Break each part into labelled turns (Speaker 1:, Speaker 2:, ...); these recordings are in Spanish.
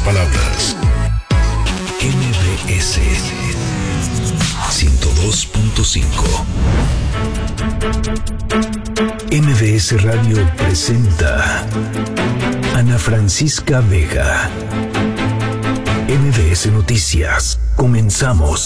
Speaker 1: palabras. MBS 102.5. MBS Radio presenta Ana Francisca Vega. MBS Noticias. Comenzamos.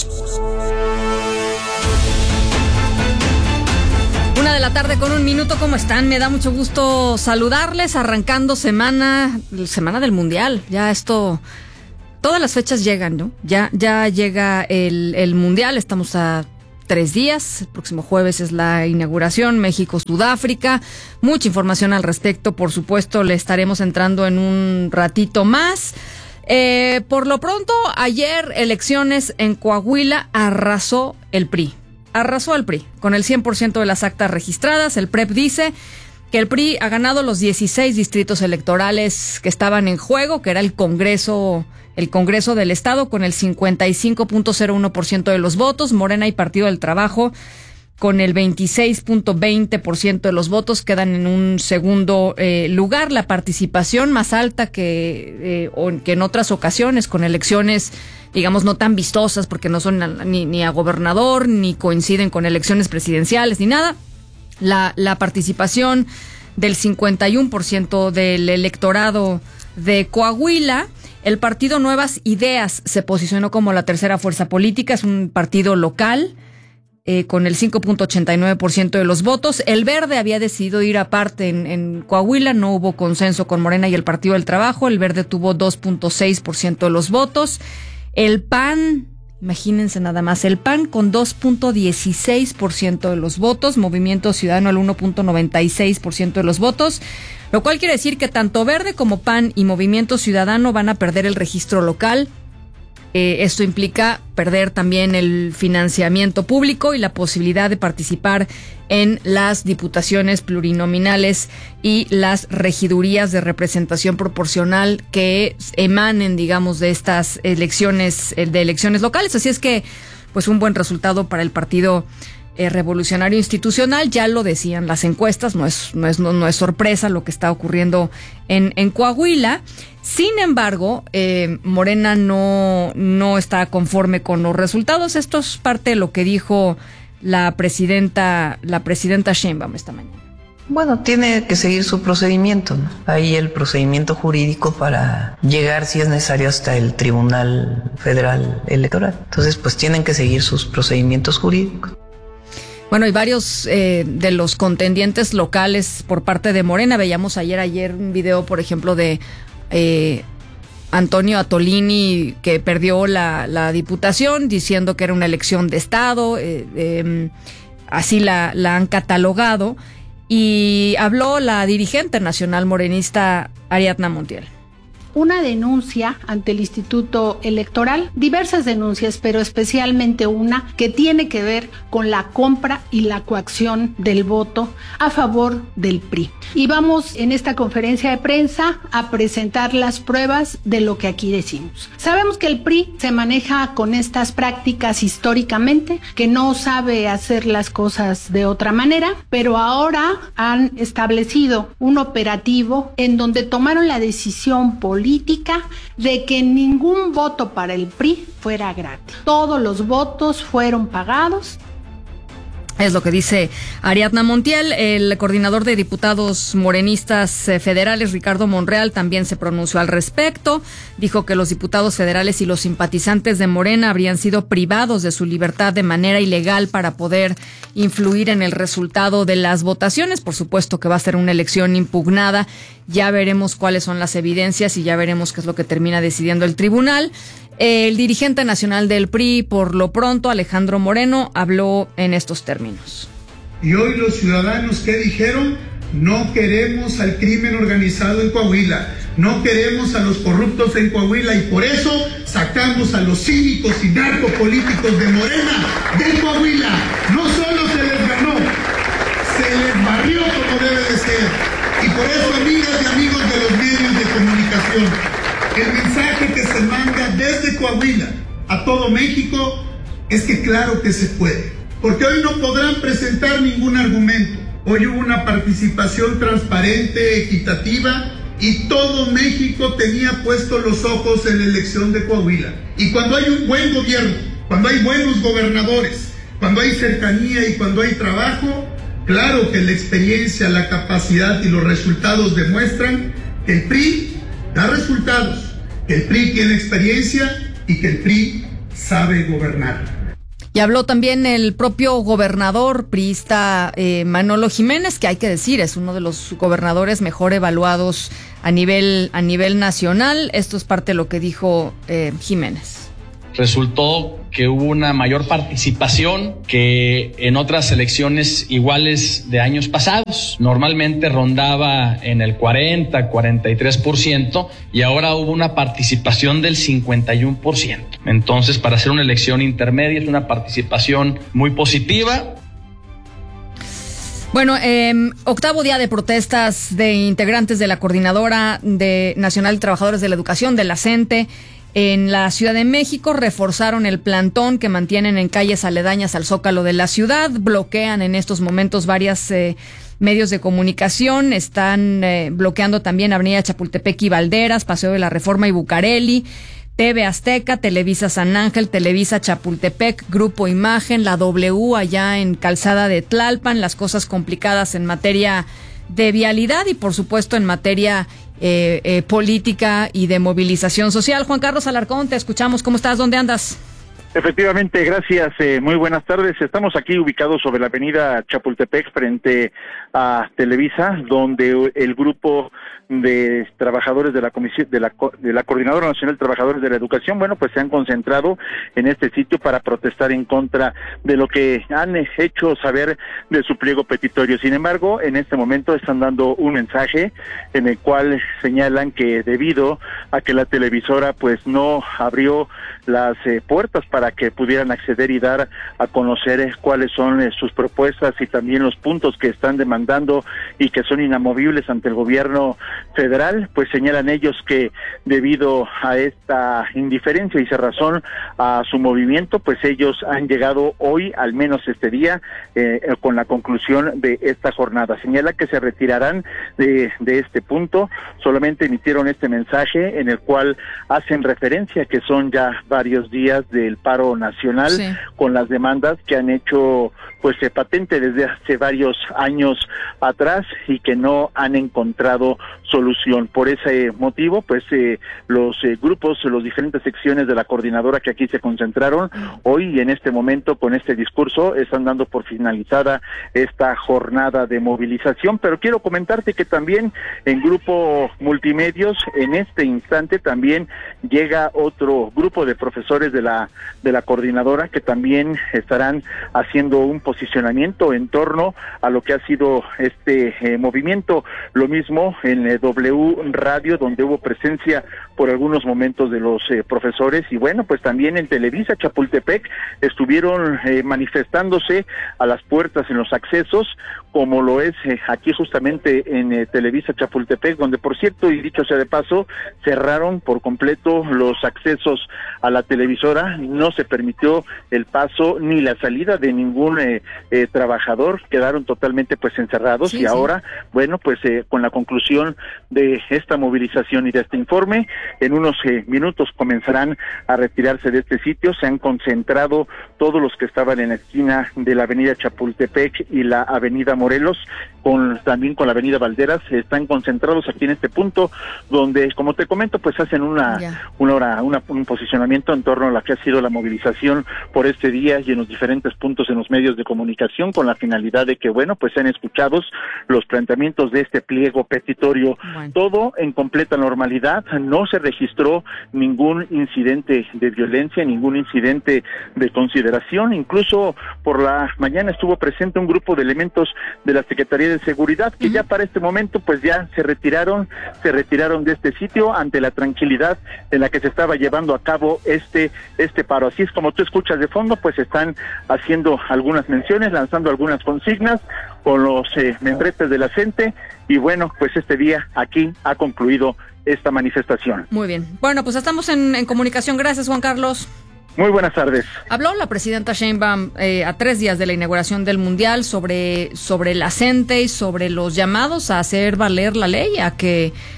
Speaker 2: 1:01 ¿cómo están? Me da mucho gusto saludarles, arrancando semana del Mundial. Ya esto, todas las fechas llegan, ¿no? Ya llega el Mundial, estamos a 3 días, el próximo jueves es la inauguración, México-Sudáfrica, mucha información al respecto, por supuesto, le estaremos entrando en un ratito más. Por lo pronto, ayer elecciones en Coahuila, arrasó el PRI con el 100% de las actas registradas. El PREP dice que el PRI ha ganado los 16 distritos electorales que estaban en juego, que era el Congreso del Estado, con el 55.01% de los votos. Morena y Partido del Trabajo, con el 26.20% de los votos, quedan en un segundo lugar. La participación más alta que en otras ocasiones, con elecciones, digamos, no tan vistosas, porque no son ni a gobernador, ni coinciden con elecciones presidenciales, ni nada. La participación del 51% del electorado de Coahuila. El partido Nuevas Ideas se posicionó como la tercera fuerza política, es un partido local, con el 5.89% de los votos. El Verde había decidido ir aparte en Coahuila, no hubo consenso con Morena y el Partido del Trabajo. El Verde tuvo 2.6% de los votos. El PAN, imagínense nada más, el PAN con 2.16% de los votos, Movimiento Ciudadano el 1.96% de los votos, lo cual quiere decir que tanto Verde como PAN y Movimiento Ciudadano van a perder el registro local. Esto implica perder también el financiamiento público y la posibilidad de participar en las diputaciones plurinominales y las regidurías de representación proporcional que emanen, digamos, de estas elecciones locales. Así es que, pues, un buen resultado para el Partido Revolucionario Institucional. Ya lo decían las encuestas, no es sorpresa lo que está ocurriendo en Coahuila. Sin embargo, Morena no está conforme con los resultados. Esto es parte de lo que dijo la presidenta Sheinbaum esta mañana.
Speaker 3: Bueno, tiene que seguir su procedimiento, ¿no? Hay el procedimiento jurídico para llegar, si es necesario, hasta el Tribunal Federal Electoral. Entonces, pues tienen que seguir sus procedimientos jurídicos.
Speaker 2: Bueno, y varios de los contendientes locales por parte de Morena. Veíamos ayer un video, por ejemplo, de Antonio Atolini, que perdió la diputación, diciendo que era una elección de Estado. Así la han catalogado. Y habló la dirigente nacional morenista Ariadna Montiel.
Speaker 4: Una denuncia ante el Instituto Electoral, diversas denuncias, pero especialmente una que tiene que ver con la compra y la coacción del voto a favor del PRI. Y vamos en esta conferencia de prensa a presentar las pruebas de lo que aquí decimos. Sabemos que el PRI se maneja con estas prácticas históricamente, que no sabe hacer las cosas de otra manera, pero ahora han establecido un operativo en donde tomaron la decisión política de que ningún voto para el PRI fuera gratis. Todos los votos fueron pagados.
Speaker 2: Es lo que dice Ariadna Montiel. El coordinador de diputados morenistas federales, Ricardo Monreal, también se pronunció al respecto. Dijo que los diputados federales y los simpatizantes de Morena habrían sido privados de su libertad de manera ilegal para poder influir en el resultado de las votaciones. Por supuesto que va a ser una elección impugnada. Ya veremos cuáles son las evidencias y ya veremos qué es lo que termina decidiendo el tribunal. El dirigente nacional del PRI, por lo pronto, Alejandro Moreno, habló en estos términos.
Speaker 5: Y hoy los ciudadanos, ¿qué dijeron? No queremos al crimen organizado en Coahuila, no queremos a los corruptos en Coahuila, y por eso sacamos a los cívicos y narcopolíticos de Morena de Coahuila. No solo se les ganó, se les barrió como debe de ser. Y por eso, amigas y amigos de los medios de comunicación, el mensaje que se manda desde Coahuila a todo México es que claro que se puede, porque hoy no podrán presentar ningún argumento. Hoy hubo una participación transparente, equitativa, y todo México tenía puestos los ojos en la elección de Coahuila. Y cuando hay un buen gobierno, cuando hay buenos gobernadores, cuando hay cercanía y cuando hay trabajo, claro que la experiencia, la capacidad y los resultados demuestran que el PRI da resultados, que el PRI tiene experiencia y que el PRI sabe gobernar.
Speaker 2: Y habló también el propio gobernador priista Manolo Jiménez, que hay que decir es uno de los gobernadores mejor evaluados a nivel nacional. Esto es parte de lo que dijo Jiménez.
Speaker 6: Resultó que hubo una mayor participación que en otras elecciones iguales de años pasados. Normalmente rondaba en el 40-43% y ahora hubo una participación del 51%. Entonces, para hacer una elección intermedia es una participación muy positiva.
Speaker 2: Bueno, octavo día de protestas de integrantes de la Coordinadora Nacional de Trabajadores de la Educación, de la CENTE, en la Ciudad de México. Reforzaron el plantón que mantienen en calles aledañas al Zócalo de la ciudad. Bloquean en estos momentos varios medios de comunicación. Están bloqueando también Avenida Chapultepec y Valderas, Paseo de la Reforma y Bucareli, TV Azteca, Televisa San Ángel, Televisa Chapultepec, Grupo Imagen, la W allá en Calzada de Tlalpan. Las cosas complicadas en materia de vialidad y, por supuesto, en materia política y de movilización social. Juan Carlos Alarcón, te escuchamos. ¿Cómo estás? ¿Dónde andas?
Speaker 7: Efectivamente, gracias. Muy buenas tardes. Estamos aquí ubicados sobre la avenida Chapultepec frente a Televisa, donde el grupo de trabajadores de la Comisión de la Coordinadora Nacional de Trabajadores de la Educación, bueno, pues se han concentrado en este sitio para protestar en contra de lo que han hecho saber de su pliego petitorio. Sin embargo, en este momento están dando un mensaje en el cual señalan que debido a que la televisora pues no abrió las puertas para que pudieran acceder y dar a conocer cuáles son sus propuestas y también los puntos que están demandando y que son inamovibles ante el gobierno federal, pues señalan ellos que debido a esta indiferencia y cerrazón a su movimiento, pues ellos han llegado hoy, al menos este día, con la conclusión de esta jornada. Señala que se retirarán de este punto. Solamente emitieron este mensaje en el cual hacen referencia que son ya varios días del paro nacional, sí, con las demandas que han hecho pues patente desde hace varios años atrás y que no han encontrado solución. Por ese motivo, pues los grupos, las diferentes secciones de la coordinadora que aquí se concentraron hoy y en este momento con este discurso están dando por finalizada esta jornada de movilización. Pero quiero comentarte que también en Grupo Multimedios en este instante también llega otro grupo de profesores de la coordinadora que también estarán haciendo un posicionamiento en torno a lo que ha sido este movimiento. Lo mismo en W Radio, donde hubo presencia por algunos momentos de los profesores, y bueno, pues también en Televisa Chapultepec estuvieron manifestándose a las puertas en los accesos, como lo es aquí justamente en Televisa Chapultepec, donde por cierto, y dicho sea de paso, cerraron por completo los accesos a la televisora. No se permitió el paso ni la salida de ningún trabajador, quedaron totalmente pues encerrados, sí, y ahora, bueno, pues con la conclusión de esta movilización y de este informe, en unos minutos comenzarán a retirarse de este sitio. Se han concentrado todos los que estaban en la esquina de la avenida Chapultepec y la avenida Morelos, también con la avenida Valderas, están concentrados aquí en este punto, donde, como te comento, pues hacen un posicionamiento en torno a la que ha sido la movilización por este día y en los diferentes puntos en los medios de comunicación, con la finalidad de que, bueno, pues sean escuchados los planteamientos de este pliego petitorio. Bueno. Todo en completa normalidad, no se registró ningún incidente de violencia, ningún incidente de consideración. Incluso por la mañana estuvo presente un grupo de elementos de la Secretaría de Seguridad que ya para este momento pues ya se retiraron de este sitio ante la tranquilidad en la que se estaba llevando a cabo este paro. Así es como tú escuchas de fondo, pues están haciendo algunas menciones, lanzando algunas consignas con los membretes de la CENTE, y bueno, pues este día aquí ha concluido esta manifestación. Muy bien. Bueno, pues estamos en comunicación. Gracias, Juan Carlos. Muy buenas tardes. Habló la presidenta Sheinbaum a 3 días de la inauguración del Mundial sobre la CENTE y sobre los llamados a hacer valer la ley, a que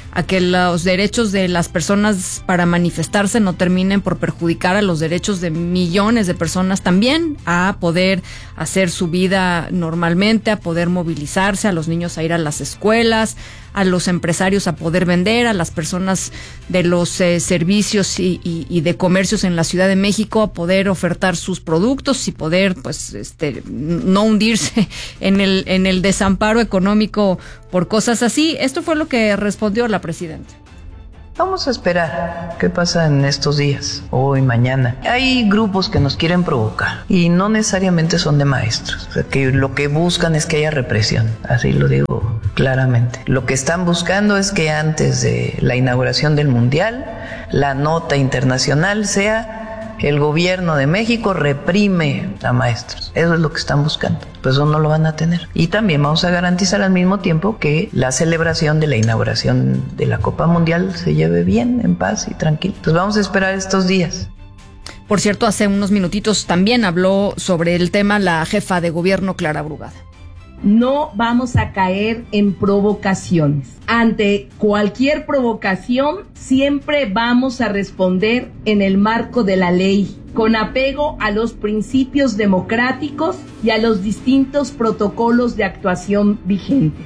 Speaker 2: a que los derechos de las personas para manifestarse no terminen por perjudicar a los derechos de millones de personas también, a poder hacer su vida normalmente, a poder movilizarse, a los niños a ir a las escuelas, a los empresarios a poder vender, a las personas de los servicios y de comercios en la Ciudad de México a poder ofertar sus productos y poder pues no hundirse en el desamparo económico por cosas así. Esto fue lo que respondió la presidenta.
Speaker 3: Vamos a esperar qué pasa en estos días, hoy, mañana. Hay grupos que nos quieren provocar y no necesariamente son de maestros. O sea, que lo que buscan es que haya represión, así lo digo claramente. Lo que están buscando es que antes de la inauguración del Mundial, la nota internacional sea: el gobierno de México reprime a maestros. Eso es lo que están buscando. Pues eso no lo van a tener. Y también vamos a garantizar al mismo tiempo que la celebración de la inauguración de la Copa Mundial se lleve bien, en paz y tranquilo. Pues vamos a esperar estos días.
Speaker 2: Por cierto, hace unos minutitos también habló sobre el tema la jefa de gobierno, Clara Brugada.
Speaker 8: No vamos a caer en provocaciones. Ante cualquier provocación, siempre vamos a responder en el marco de la ley, con apego a los principios democráticos y a los distintos protocolos de actuación vigentes.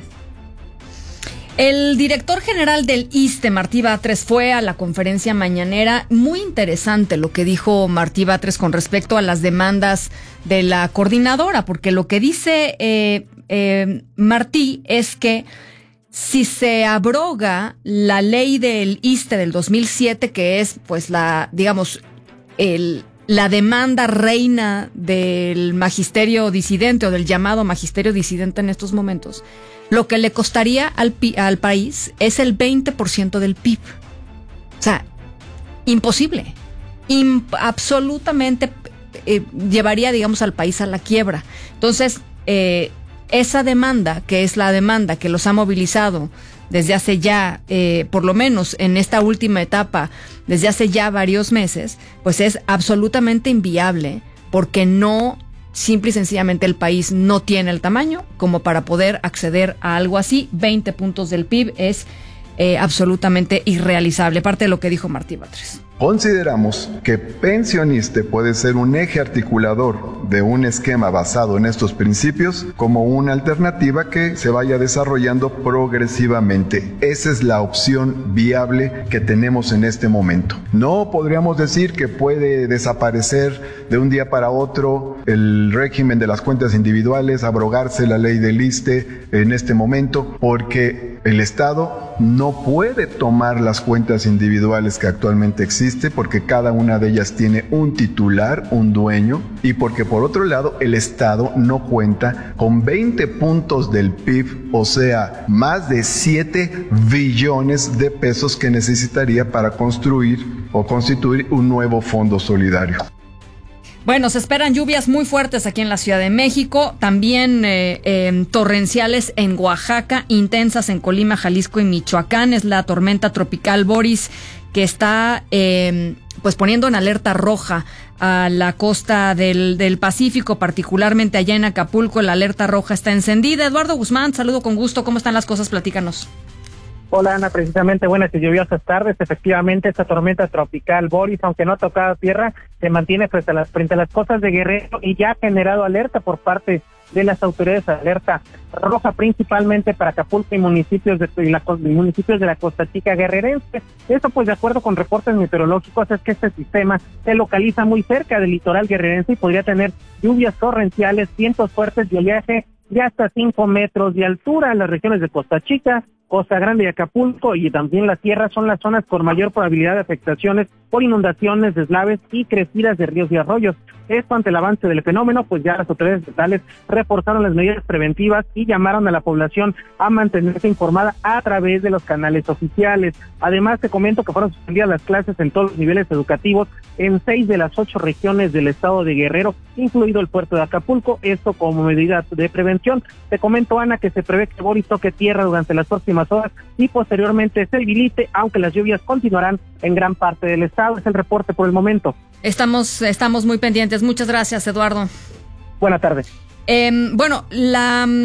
Speaker 2: El director general del ISSSTE, Martí Batres, fue a la conferencia mañanera. Muy interesante lo que dijo Martí Batres con respecto a las demandas de la coordinadora, porque lo que dice Martí es que si se abroga la ley del ISSSTE del 2007, que es pues la demanda reina del magisterio disidente o del llamado magisterio disidente en estos momentos, lo que le costaría al país es el 20% del PIB. O sea, imposible. Absolutamente llevaría, digamos, al país a la quiebra. Entonces, esa demanda, que es la demanda que los ha movilizado desde hace ya, por lo menos en esta última etapa, desde hace ya varios meses, pues es absolutamente inviable, porque simple y sencillamente el país no tiene el tamaño como para poder acceder a algo así. 20 puntos del PIB es absolutamente irrealizable. Parte de lo que dijo Martí Batres.
Speaker 9: Consideramos que Pensioniste puede ser un eje articulador de un esquema basado en estos principios como una alternativa que se vaya desarrollando progresivamente. Esa es la opción viable que tenemos en este momento. No podríamos decir que puede desaparecer de un día para otro el régimen de las cuentas individuales, abrogarse la ley del ISSSTE en este momento, porque el Estado no puede tomar las cuentas individuales que actualmente existen, porque cada una de ellas tiene un titular, un dueño, y porque por otro lado el Estado no cuenta con 20 puntos del PIB, o sea, más de 7 billones de pesos que necesitaría para construir o constituir un nuevo fondo solidario.
Speaker 2: Bueno, se esperan lluvias muy fuertes aquí en la Ciudad de México, también torrenciales en Oaxaca, intensas en Colima, Jalisco y Michoacán. Es la tormenta tropical Boris, que está pues poniendo en alerta roja a la costa del Pacífico, particularmente allá en Acapulco. La alerta roja está encendida. Eduardo Guzmán, saludo con gusto. ¿Cómo están las cosas? Platícanos.
Speaker 10: Hola, Ana, precisamente buenas y lluviosas tardes. Efectivamente, esta tormenta tropical Boris, aunque no ha tocado tierra, se mantiene frente a las costas de Guerrero y ya ha generado alerta por parte de las autoridades, alerta roja principalmente para Acapulco y municipios de la Costa Chica guerrerense. Esto pues de acuerdo con reportes meteorológicos es que este sistema se localiza muy cerca del litoral guerrerense y podría tener lluvias torrenciales, vientos fuertes y oleaje de hasta 5 metros de altura en las regiones de Costa Chica, Costa Grande y Acapulco, y también la sierra son las zonas con mayor probabilidad de afectaciones por inundaciones, deslaves y crecidas de ríos y arroyos. Esto ante el avance del fenómeno, pues ya las autoridades estatales reforzaron las medidas preventivas y llamaron a la población a mantenerse informada a través de los canales oficiales. Además, te comento que fueron suspendidas las clases en todos los niveles educativos en 6 de las 8 regiones del estado de Guerrero, incluido el puerto de Acapulco, esto como medida de prevención. Te comento, Ana, que se prevé que Boris toque tierra durante las próximas horas y posteriormente se debilite, aunque las lluvias continuarán en gran parte del estado. Es el reporte por el momento.
Speaker 2: Estamos muy pendientes. Muchas gracias, Eduardo.
Speaker 10: Buenas tardes.
Speaker 2: Bueno,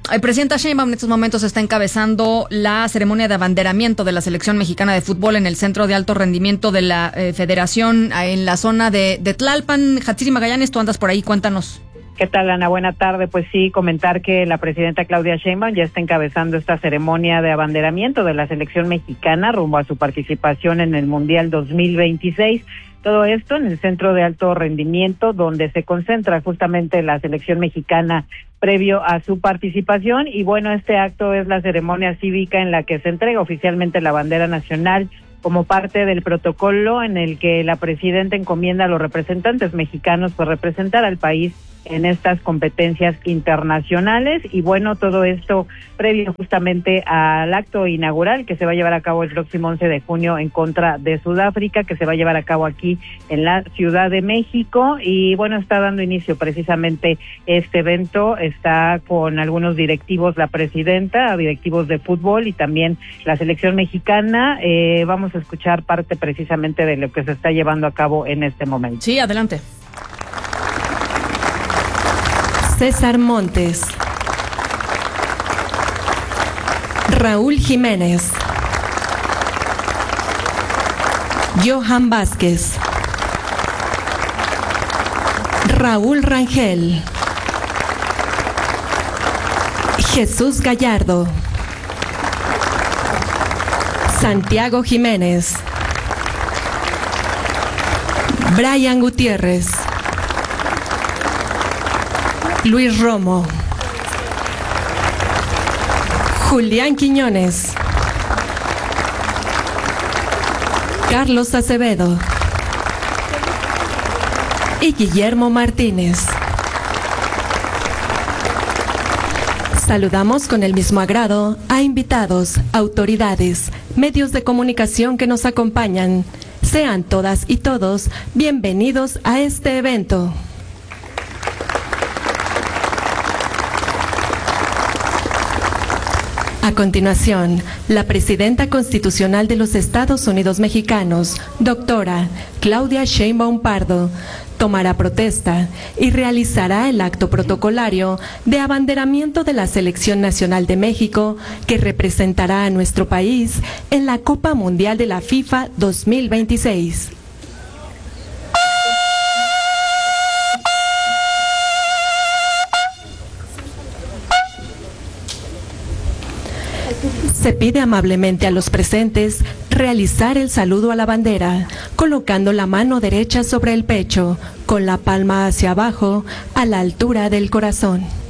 Speaker 2: Presidenta Sheinbaum en estos momentos está encabezando la ceremonia de abanderamiento de la selección mexicana de fútbol en el Centro de Alto Rendimiento de la Federación en la zona de Tlalpan. Hatsiri Magallanes, tú andas por ahí, cuéntanos.
Speaker 11: ¿Qué tal, Ana? Buena tarde. Pues sí, comentar que la presidenta Claudia Sheinbaum ya está encabezando esta ceremonia de abanderamiento de la selección mexicana rumbo a su participación en el Mundial 2026. Todo esto en el Centro de Alto Rendimiento, donde se concentra justamente la selección mexicana previo a su participación. Y bueno, este acto es la ceremonia cívica en la que se entrega oficialmente la bandera nacional como parte del protocolo en el que la presidenta encomienda a los representantes mexicanos por representar al país en estas competencias internacionales. Y bueno, todo esto previo justamente al acto inaugural que se va a llevar a cabo el próximo 11 de junio en contra de Sudáfrica, que se va a llevar a cabo aquí en la Ciudad de México. Y bueno, está dando inicio precisamente este evento, está con algunos directivos la presidenta, directivos de fútbol y también la selección mexicana. Vamos a escuchar parte precisamente de lo que se está llevando a cabo en este momento.
Speaker 2: Sí, adelante.
Speaker 12: César Montes, Raúl Jiménez, Johan Vázquez, Raúl Rangel, Jesús Gallardo, Santiago Jiménez, Brian Gutiérrez, Luis Romo, Julián Quiñones, Carlos Acevedo y Guillermo Martínez. Saludamos con el mismo agrado a invitados, autoridades, medios de comunicación que nos acompañan. Sean todas y todos bienvenidos a este evento. A continuación, la presidenta constitucional de los Estados Unidos Mexicanos, doctora Claudia Sheinbaum Pardo, tomará protesta y realizará el acto protocolario de abanderamiento de la Selección Nacional de México que representará a nuestro país en la Copa Mundial de la FIFA 2026. Se pide amablemente a los presentes realizar el saludo a la bandera, colocando la mano derecha sobre el pecho, con la palma hacia abajo, a la altura del corazón.